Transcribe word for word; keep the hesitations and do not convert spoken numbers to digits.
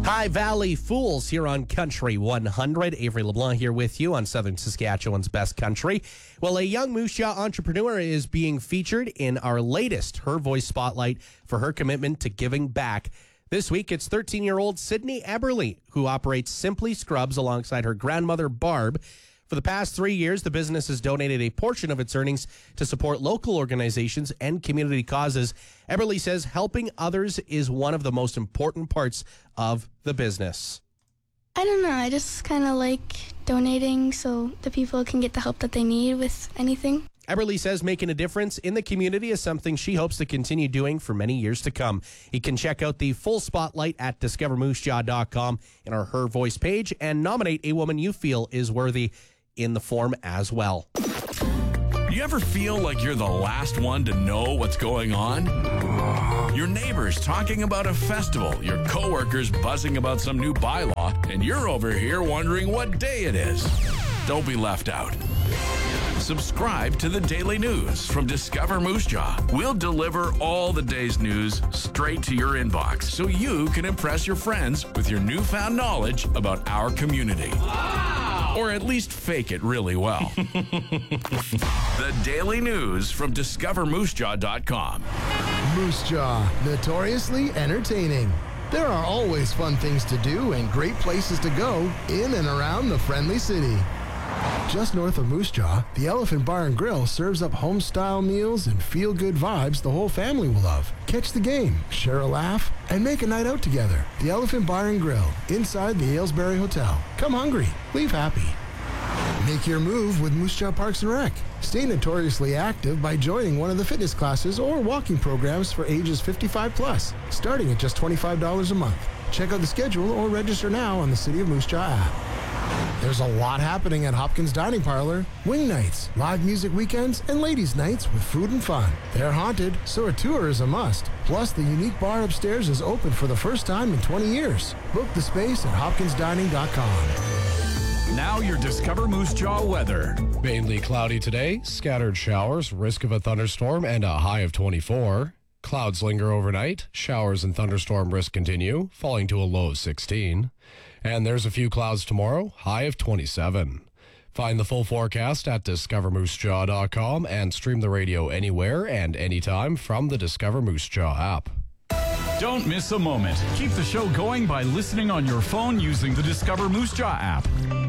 High Valley Fools here on Country one hundred. Avery LeBlanc here with you on Southern Saskatchewan's Best Country. Well, a young Moose Jaw entrepreneur is being featured in our latest Her Voice Spotlight for her commitment to giving back. This week, it's thirteen-year-old Sydney Eberly, who operates Simply Scrubs alongside her grandmother, Barb. For the past three years, the business has donated a portion of its earnings to support local organizations and community causes. Eberly says helping others is one of the most important parts of the business. I don't know. I just kind of like donating so the people can get the help that they need with anything. Eberly says making a difference in the community is something she hopes to continue doing for many years to come. You can check out the full spotlight at discover moose jaw dot com in our Her Voice page and nominate a woman you feel is worthy in the form as well. You ever feel like you're the last one to know what's going on? Your neighbors talking about a festival, your coworkers buzzing about some new bylaw, and you're over here wondering what day it is. Don't be left out. Subscribe to the Daily News from Discover Moose Jaw. We'll deliver all the day's news straight to your inbox so you can impress your friends with your newfound knowledge about our community. Wow! Or at least fake it really well. The Daily News from discover moose jaw dot com. Moose Jaw, notoriously entertaining. There are always fun things to do and great places to go in and around the friendly city. Just north of Moose Jaw, the Elephant Bar and Grill serves up home-style meals and feel-good vibes the whole family will love. Catch the game, share a laugh, and make a night out together. The Elephant Bar and Grill, inside the Aylesbury Hotel. Come hungry, leave happy. Make your move with Moose Jaw Parks and Rec. Stay notoriously active by joining one of the fitness classes or walking programs for ages fifty-five plus, starting at just twenty-five dollars a month. Check out the schedule or register now on the City of Moose Jaw app. There's a lot happening at Hopkins Dining Parlor. Wing nights, live music weekends, and ladies' nights with food and fun. They're haunted, so a tour is a must. Plus, the unique bar upstairs is open for the first time in twenty years. Book the space at hopkins dining dot com. Now your Discover Moose Jaw weather. Mainly cloudy today, scattered showers, risk of a thunderstorm, and a high of twenty-four. Clouds linger overnight, showers and thunderstorm risk continue, falling to a low of sixteen. And there's a few clouds tomorrow, high of twenty-seven. Find the full forecast at discover moose jaw dot com and stream the radio anywhere and anytime from the Discover Moose Jaw app. Don't miss a moment. Keep the show going by listening on your phone using the Discover Moose Jaw app.